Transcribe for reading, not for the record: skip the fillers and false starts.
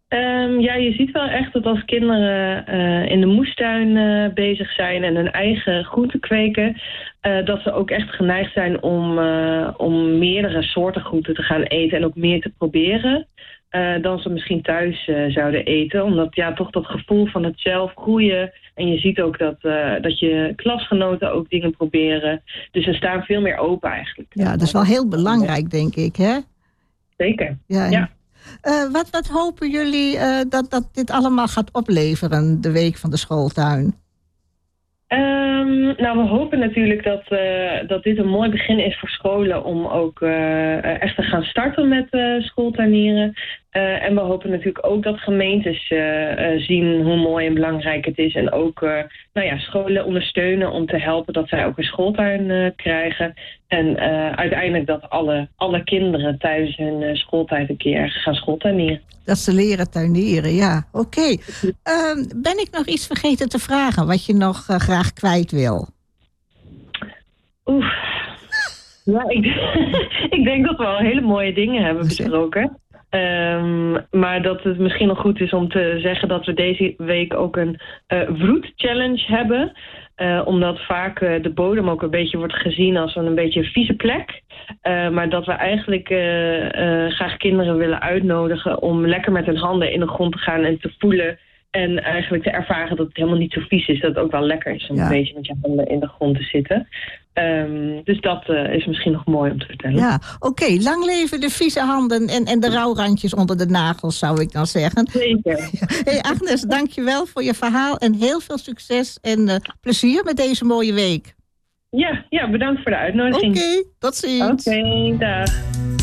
Ja, je ziet wel echt dat als kinderen in de moestuin bezig zijn en hun eigen groenten kweken, dat ze ook echt geneigd zijn om meerdere soorten groenten te gaan eten en ook meer te proberen dan ze misschien thuis zouden eten. Omdat toch dat gevoel van het zelf groeien. En je ziet ook dat je klasgenoten ook dingen proberen. Dus ze staan veel meer open eigenlijk. Ja, dat is wel heel belangrijk, denk ik, hè? Zeker, ja. ja. Wat hopen jullie dat dit allemaal gaat opleveren, de week van de schooltuin? We hopen natuurlijk dat dit een mooi begin is voor scholen om ook echt te gaan starten met schooltuinieren. En we hopen natuurlijk ook dat gemeentes zien hoe mooi en belangrijk het is. En ook scholen ondersteunen om te helpen dat zij ook een schooltuin krijgen. En uiteindelijk dat alle kinderen tijdens hun schooltijd een keer gaan schooltuinieren. Dat ze leren tuinieren, ja. Oké. Ben ik nog iets vergeten te vragen wat je nog graag kwijt wil? Ja, ik denk dat we al hele mooie dingen hebben besproken. Maar dat het misschien nog goed is om te zeggen dat we deze week ook een vroet challenge hebben. Omdat vaak de bodem ook een beetje wordt gezien als een beetje vieze plek. Maar dat we eigenlijk graag kinderen willen uitnodigen om lekker met hun handen in de grond te gaan en te voelen. En eigenlijk te ervaren dat het helemaal niet zo vies is. Dat het ook wel lekker is om een beetje met je handen in de grond te zitten. Dus dat is misschien nog mooi om te vertellen. Ja, oké. Lang leven de vieze handen en de rouwrandjes onder de nagels, zou ik dan zeggen. Zeker. Hey Agnes, dankjewel voor je verhaal en heel veel succes en plezier met deze mooie week. Ja, bedankt voor de uitnodiging. Oké, tot ziens. Oké, dag.